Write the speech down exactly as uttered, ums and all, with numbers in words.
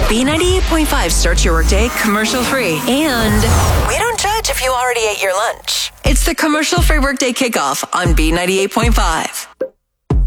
B ninety-eight point five starts your workday commercial-free. And we don't judge if you already ate your lunch. It's the commercial-free workday kickoff on B ninety-eight point five.